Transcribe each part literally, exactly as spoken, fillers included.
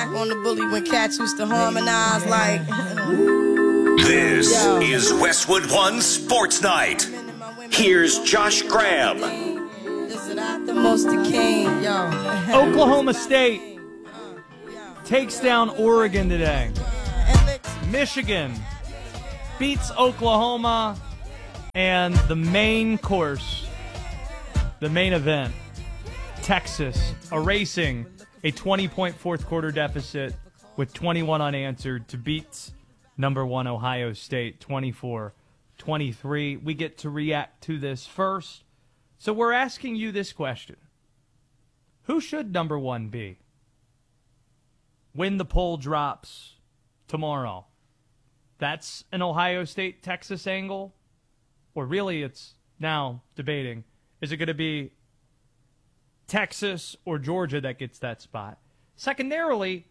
on the bully when cats used to harmonize like. This Yo. is Westwood One Sports Night. Here's Josh Graham. Listen, I the most the king, yo. Oklahoma State takes down Oregon today. Michigan beats Oklahoma, and the main course, the main event, Texas erasing a twenty-point fourth-quarter deficit with twenty-one unanswered to beat number one Ohio State twenty-four twenty-three. We get to react to this first. So we're asking you this question. Who should number one be when the poll drops tomorrow? That's an Ohio State-Texas angle? Or really it's now debating, is it going to be Texas or Georgia that gets that spot? Secondarily,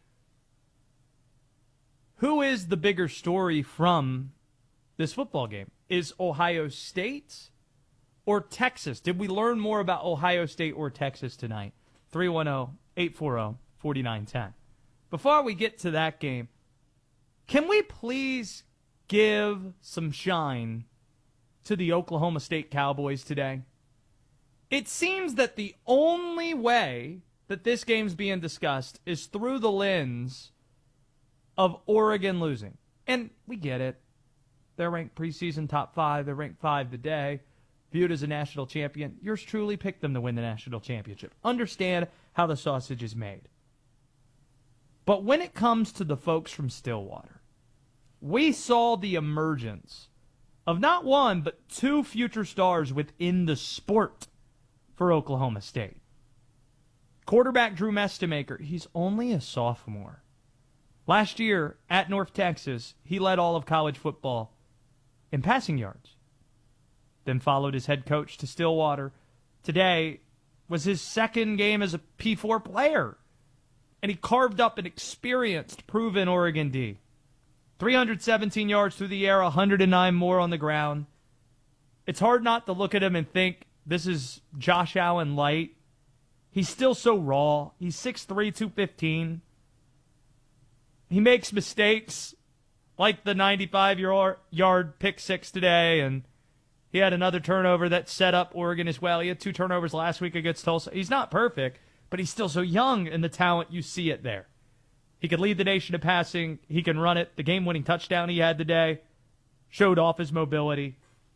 who is the bigger story from this football game? Is Ohio State or Texas? Did we learn more about Ohio State or Texas tonight? three one zero, eight four zero, four nine one zero. Before we get to that game, can we please give some shine to the Oklahoma State Cowboys today? It seems that the only way that this game's being discussed is through the lens of Oregon losing. And we get it. They're ranked preseason top five. They're ranked five today. Viewed as a national champion. Yours truly picked them to win the national championship. Understand how the sausage is made. But when it comes to the folks from Stillwater, we saw the emergence of not one, but two future stars within the sport for Oklahoma State. Quarterback Drew Mestemaker, he's only a sophomore. Last year at North Texas, he led all of college football in passing yards. Then followed his head coach to Stillwater. Today was his second game as a P four player. And he carved up an experienced, proven Oregon D. three hundred seventeen yards through the air, one hundred nine more on the ground. It's hard not to look at him and think this is Josh Allen light. He's still so raw. He's six three, two fifteen. He makes mistakes like the ninety-five-yard pick six today, and he had another turnover that set up Oregon as well. He had two turnovers last week against Tulsa. He's not perfect, but he's still so young, and the talent, you see it there. He could lead the nation in passing. He can run it. The game-winning touchdown he had today showed off his mobility.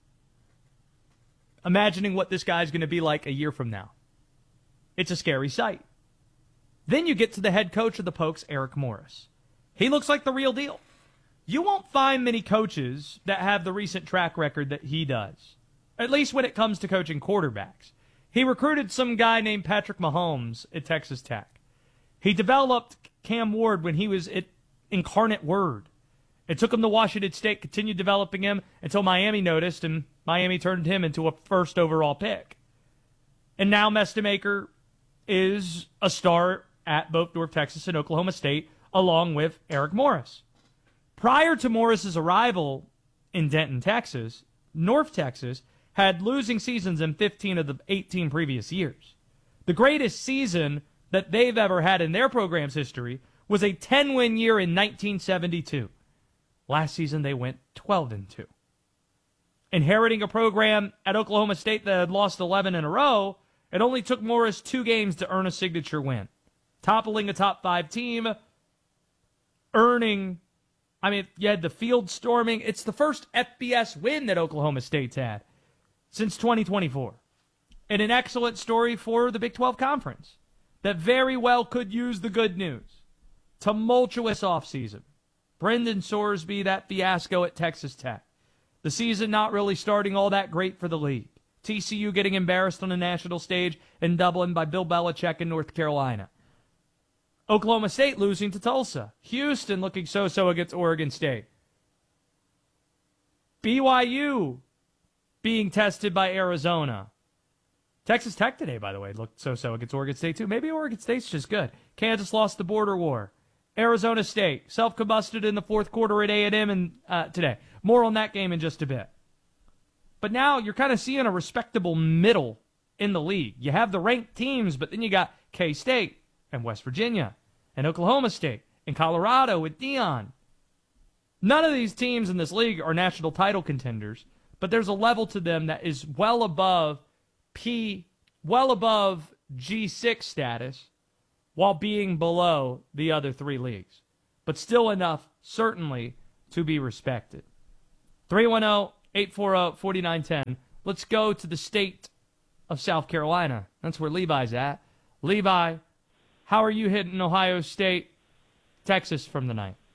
Imagining what this guy's going to be like a year from now. It's a scary sight. Then you get to the head coach of the Pokes, Eric Morris. He looks like the real deal. You won't find many coaches that have the recent track record that he does, at least when it comes to coaching quarterbacks. He recruited some guy named Patrick Mahomes at Texas Tech. He developed Cam Ward when he was at Incarnate Word. It took him to Washington State, continued developing him until Miami noticed, and Miami turned him into a first overall pick. And now Mestemaker is a star at both North Texas and Oklahoma State, along with Eric Morris. Prior to Morris's arrival in Denton, Texas, North Texas had losing seasons in fifteen of the eighteen previous years. The greatest season that they've ever had in their program's history was a ten-win year in nineteen seventy-two. Last season, they went twelve and two. Inheriting a program at Oklahoma State that had lost eleven in a row, it only took Morris two games to earn a signature win. Toppling a top five team, earning, I mean, you had the field storming. It's the first F B S win that Oklahoma State's had since twenty twenty-four. And an excellent story for the Big twelve Conference that very well could use the good news. Tumultuous offseason. Brendan Sorsby, that fiasco at Texas Tech. The season not really starting all that great for the league. T C U getting embarrassed on the national stage in Dublin by Bill Belichick in North Carolina. Oklahoma State losing to Tulsa. Houston looking so-so against Oregon State. B Y U being tested by Arizona. Texas Tech today, by the way, looked so-so against Oregon State, too. Maybe Oregon State's just good. Kansas lost the border war. Arizona State self-combusted in the fourth quarter at A and M and, uh, today. More on that game in just a bit. But now you're kind of seeing a respectable middle in the league. You have the ranked teams, but then you got K-State and West Virginia and Oklahoma State and Colorado with Deion. None of these teams in this league are national title contenders, but there's a level to them that is well above P, well above G six status, while being below the other three leagues. But still enough, certainly, to be respected. three one zero, eight four zero, four nine one zero. Let's go to the state of South Carolina. That's where Levi's at. Levi, how are you hitting Ohio State, Texas from the night?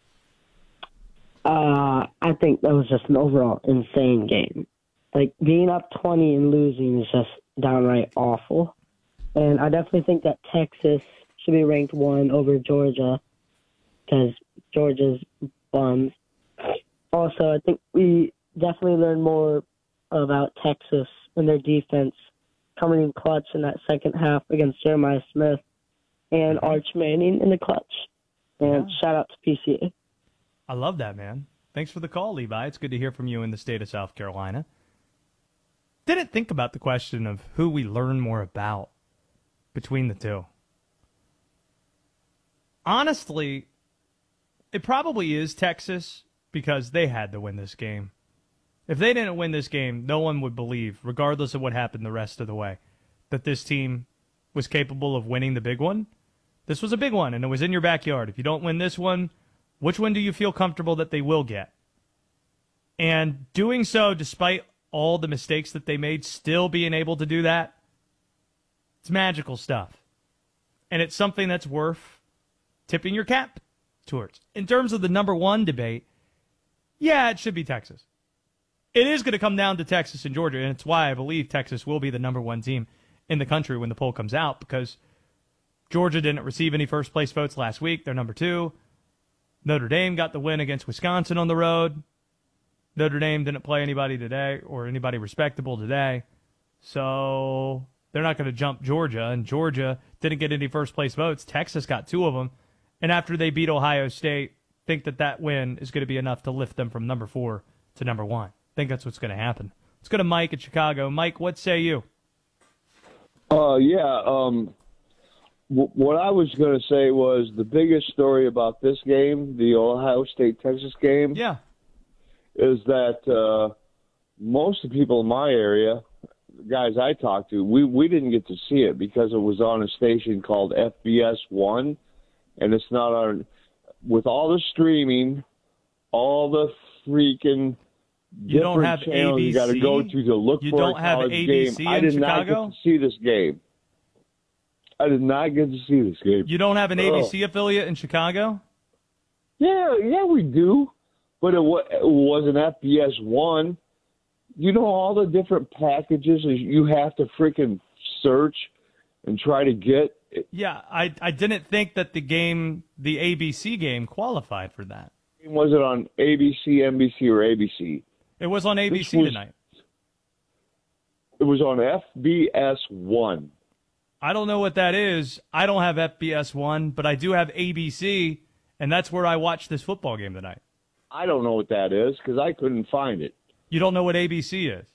Uh, I think that was just an overall insane game. Like, being up twenty and losing is just downright awful. And I definitely think that Texas should be ranked one over Georgia because Georgia's bums. Also, I think we definitely learned more about Texas and their defense coming in clutch in that second half against Jeremiah Smith and Arch Manning in the clutch. And Yeah. shout out to P C A. I love that, man. Thanks for the call, Levi. It's good to hear from you in the state of South Carolina. Didn't think about the question of who we learn more about between the two. Honestly, it probably is Texas because they had to win this game. If they didn't win this game, no one would believe, regardless of what happened the rest of the way, that this team was capable of winning the big one. This was a big one, and it was in your backyard. If you don't win this one, which one do you feel comfortable that they will get? And doing so, despite all the mistakes that they made, still being able to do that, it's magical stuff. And it's something that's worth tipping your cap towards. In terms of the number one debate, yeah, it should be Texas. It is going to come down to Texas and Georgia, and it's why I believe Texas will be the number one team in the country when the poll comes out, because Georgia didn't receive any first-place votes last week. They're number two. Notre Dame got the win against Wisconsin on the road. Notre Dame didn't play anybody today or anybody respectable today. So they're not going to jump Georgia, and Georgia didn't get any first-place votes. Texas got two of them. And after they beat Ohio State, think that that win is going to be enough to lift them from number four to number one. I think that's what's going to happen. Let's go to Mike in Chicago. Mike, what say you? Uh, yeah, um, w- what I was going to say was the biggest story about this game, the Ohio State-Texas game, Yeah. is that uh, most of the people in my area, guys I talked to, we, we didn't get to see it because it was on a station called F B S one, and it's not on – with all the streaming, all the freaking You don't different have channels A B C? you got to go to to look You for don't a have college A B C game. I in did Chicago? not get to see this game. I did not get to see this game. You don't have an A B C Oh. affiliate in Chicago? Yeah, yeah, we do. But it, wa- it was an F B S one. You know all the different packages you have to freaking search and try to get. Yeah, I I didn't think that the game, the A B C game, qualified for that. Was it on A B C, N B C, or A B C? It was on A B C This was- tonight. It was on F B S one. I don't know what that is. I don't have F B S one, but I do have A B C, and that's where I watched this football game tonight. I don't know what that is because I couldn't find it. You don't know what A B C is?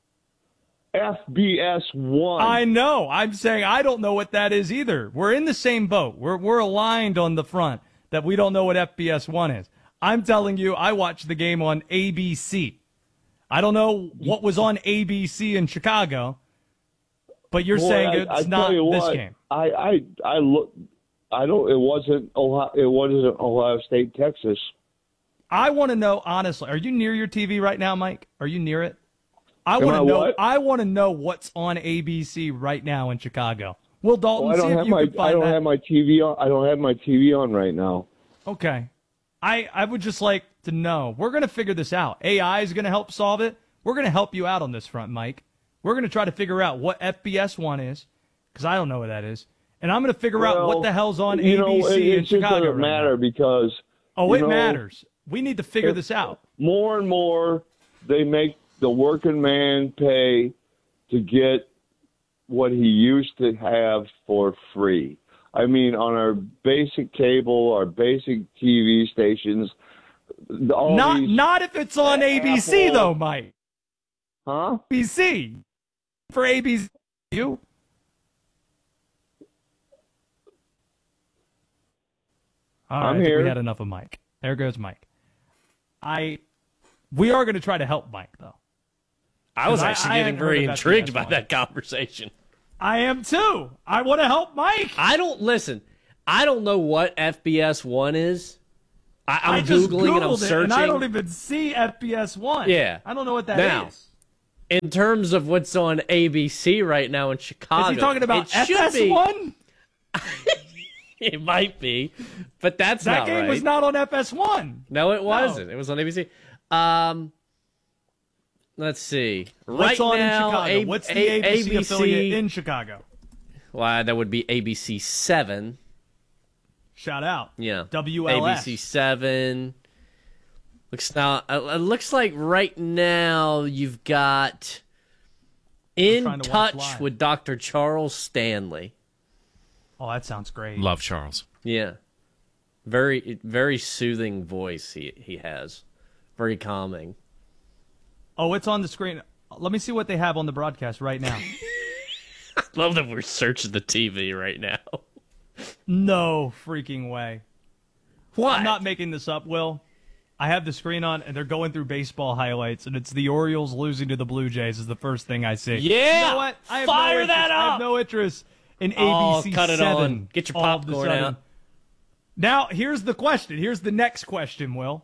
F B S one. I know. I'm saying I don't know what that is either. We're in the same boat. We're we're aligned on the front that we don't know what F B S one is. I'm telling you, I watched the game on A B C. I don't know what was on A B C in Chicago, but you're Boy, saying I- it's I tell not you this what, game. I I I look. I don't. It wasn't Ohio. It wasn't Ohio State, Texas. I want to know honestly. Are you near your T V right now, Mike? Are you near it? I Am want I to know. what? I want to know what's on A B C right now in Chicago. Will Dalton Well, I see don't if have you my. can find I don't that? have my T V on. I don't have my T V on right now. Okay. I, I would just like to know. We're going to figure this out. A I is going to help solve it. We're going to help you out on this front, Mike. We're going to try to figure out what F B S one is, because I don't know what that is. And I'm going to figure out what Well, the hell's on you A B C know, it, in it just Chicago doesn't right matter now. because. Oh, you it know, matters. We need to figure if- this out. More and more, they make the working man pay to get what he used to have for free. I mean, on our basic cable, our basic T V stations, all Not these, not if it's on A B C, Apple- though, Mike. huh? A B C. For A B C. You? All right, I'm I think here. we had enough of Mike. There goes Mike. I, we are going to try to help Mike, though. I was I- actually I getting hadn't heard very about the intrigued F by one. that conversation. I am too. I want to help Mike. I don't listen. I don't know what F B S one is. I, I'm I just googling and I'm Googled it, searching. and I don't even see F B S one. Yeah. I don't know what that Now, is. In terms of what's on A B C right now in Chicago, Is he talking about it should F S one? Be, it might be, but that's That not game right. was not on F S one. No, it wasn't. It was on A B C. Um, let's see. What's right on now, in Chicago? A- What's the A- A B C, A B C affiliate in Chicago? Well, that would be A B C seven. Shout out. Yeah. W L S. A B C seven. Looks now. It looks like right now you've got In trying to watch Touch live. with Doctor Charles Stanley. Oh, that sounds great. Love Charles. Yeah. Very, very soothing voice he he has. Very calming. Oh, it's on the screen. Let me see what they have on the broadcast right now. Love that we're searching the T V right now. No freaking way. What? I'm not making this up, Will. I have the screen on, and they're going through baseball highlights, and it's the Orioles losing to the Blue Jays is the first thing I see. Yeah! You know what? I have Fire no interest, that I have up! no interest in Oh, A B C cut it seven. on. Get your all of a popcorn sudden. out. Now, here's the question. Here's the next question, Will.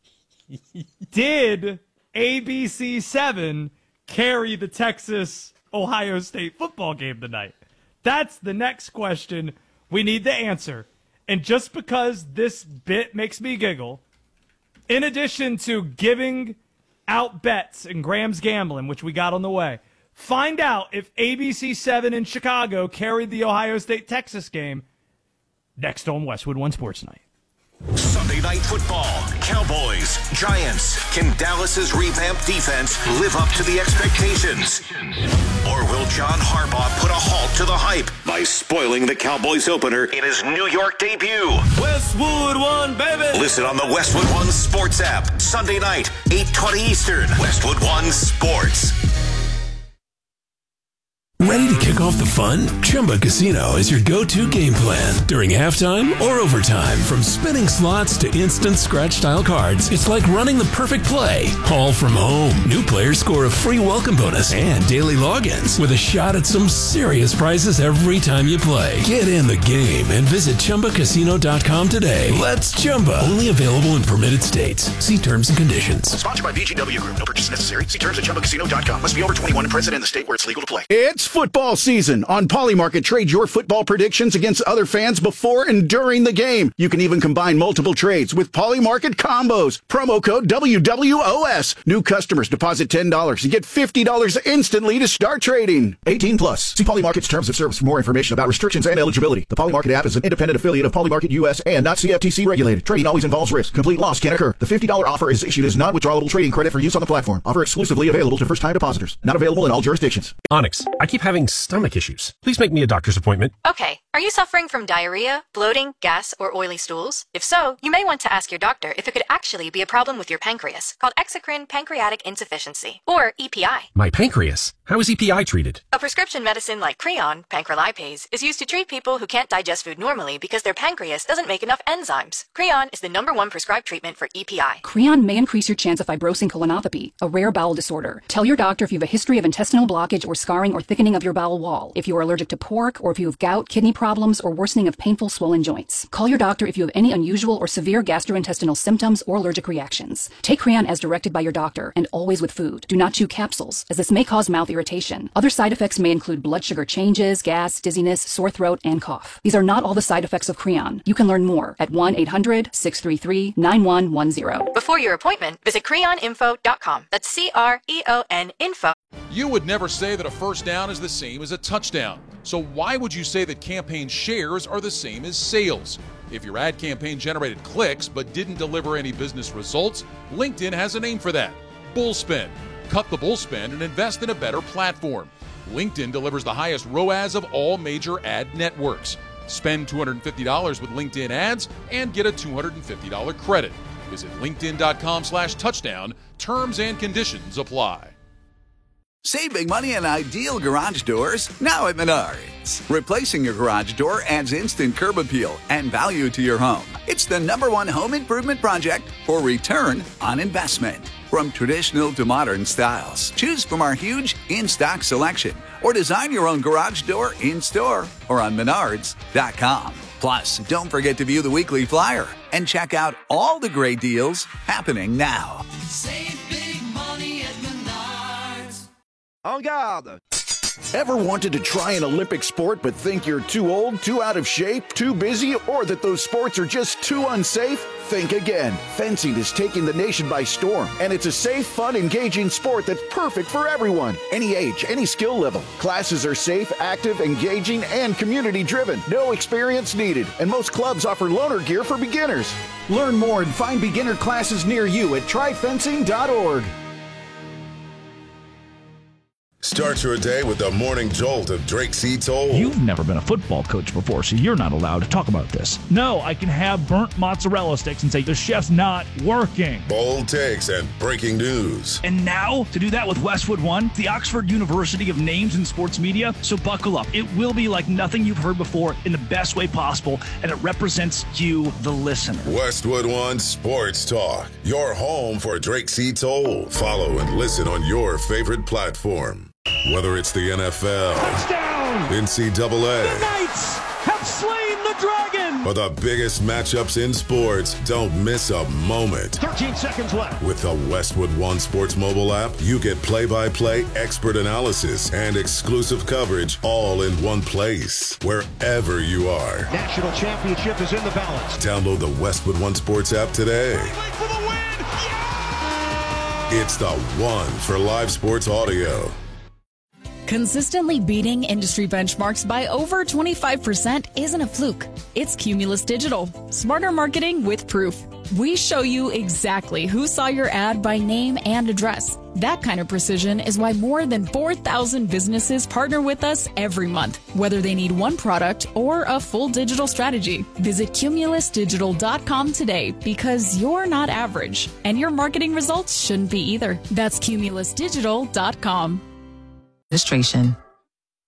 Did A B C seven carry the Texas-Ohio State football game tonight? That's the next question we need to answer. And just because this bit makes me giggle, in addition to giving out bets and Graham's Gambling, which we got on the way, find out if A B C seven in Chicago carried the Ohio State-Texas game next on Westwood One Sports Night. Sunday Night Football. Cowboys, Giants. Can Dallas's revamped defense live up to the expectations? Or will John Harbaugh put a halt to the hype by spoiling the Cowboys opener in his New York debut? Westwood One, baby. Listen on the Westwood One Sports app. Sunday night, eight twenty Eastern. Westwood One Sports. Ready to kick off the fun? Chumba Casino is your go-to game plan during halftime or overtime. From spinning slots to instant scratch-style cards, it's like running the perfect play, all from home. New players score a free welcome bonus and daily logins with a shot at some serious prizes every time you play. Get in the game and visit Chumba Casino dot com today. Let's Chumba. Only available in permitted states. See terms and conditions. Sponsored by V G W Group. No purchase necessary. See terms at Chumba Casino dot com. Must be over twenty-one and present in the state where it's legal to play. It's football season. On Polymarket, trade your football predictions against other fans before and during the game. You can even combine multiple trades with Polymarket combos. Promo code W W O S. New customers deposit ten dollars and get fifty dollars instantly to start trading. eighteen plus. See Polymarket's terms of service for more information about restrictions and eligibility. The Polymarket app is an independent affiliate of Polymarket U S and not C F T C regulated. Trading always involves risk. Complete loss can occur. The fifty dollars offer is issued as non-withdrawable trading credit for use on the platform. Offer exclusively available to first-time depositors. Not available in all jurisdictions. Onyx, I keep having stomach issues. Please make me a doctor's appointment. Okay, are you suffering from diarrhea, bloating, gas, or oily stools? If so, you may want to ask your doctor if it could actually be a problem with your pancreas, called exocrine pancreatic insufficiency, or E P I. My pancreas? How is E P I treated? A prescription medicine like Creon, pancrelipase, is used to treat people who can't digest food normally because their pancreas doesn't make enough enzymes. Creon is the number one prescribed treatment for E P I. Creon may increase your chance of fibrosing colonopathy, a rare bowel disorder. Tell your doctor if you have a history of intestinal blockage or scarring or thickening of your bowel wall, if you are allergic to pork, or if you have gout, kidney problems, or worsening of painful swollen joints. Call your doctor if you have any unusual or severe gastrointestinal symptoms or allergic reactions. Take Creon as directed by your doctor, and always with food. Do not chew capsules, as this may cause mouth irritation. Other side effects may include blood sugar changes, gas, dizziness, sore throat, and cough. These are not all the side effects of Creon. You can learn more at one eight hundred, six three three, nine one one zero. Before your appointment, visit creon info dot com. That's C R E O N info. You would never say that a first down is the same as a touchdown. So why would you say that campaign shares are the same as sales? If your ad campaign generated clicks but didn't deliver any business results, LinkedIn has a name for that: Bullspend. Cut the bullspend and invest in a better platform. LinkedIn delivers the highest R O A S of all major ad networks. Spend two hundred fifty dollars with LinkedIn ads and get a two hundred fifty dollars credit. Visit linkedin dot com slash touchdown. Terms and conditions apply. Save big money on ideal garage doors now at Menards. Replacing your garage door adds instant curb appeal and value to your home. It's the number one home improvement project for return on investment. From traditional to modern styles, choose from our huge in-stock selection or design your own garage door in-store or on menards dot com. Plus, don't forget to view the weekly flyer and check out all the great deals happening now. Save big money at Menards. En garde! Ever wanted to try an Olympic sport but think you're too old, too out of shape, too busy, or that those sports are just too unsafe? Think again. Fencing is taking the nation by storm, and it's a safe, fun, engaging sport that's perfect for everyone. Any age, any skill level. Classes are safe, active, engaging, and community-driven. No experience needed, and most clubs offer loaner gear for beginners. Learn more and find beginner classes near you at try fencing dot org. Start your day with the morning jolt of Drake C. Toll. You've never been a football coach before, so you're not allowed to talk about this. No, I can have burnt mozzarella sticks and say the chef's not working. Bold takes and breaking news. And now, to do that with Westwood One, the Oxford University of Names in Sports Media, so buckle up. It will be like nothing you've heard before in the best way possible, and it represents you, the listener. Westwood One Sports Talk, your home for Drake C. Toll. Follow and listen on your favorite platform. Whether it's the N F L, touchdown, N C double A, the Knights have slain the dragon, or the biggest matchups in sports, don't miss a moment. thirteen seconds left. With the Westwood One Sports mobile app, you get play-by-play expert analysis and exclusive coverage all in one place, wherever you are. National championship is in the balance. Download the Westwood One Sports app today. For the win. Yeah! It's the one for live sports audio. Consistently beating industry benchmarks by over twenty-five percent isn't a fluke. It's Cumulus Digital. Smarter marketing with proof. We show you exactly who saw your ad by name and address. That kind of precision is why more than four thousand businesses partner with us every month, whether they need one product or a full digital strategy. Visit cumulus digital dot com today because you're not average, and your marketing results shouldn't be either. That's cumulus digital dot com. Administration.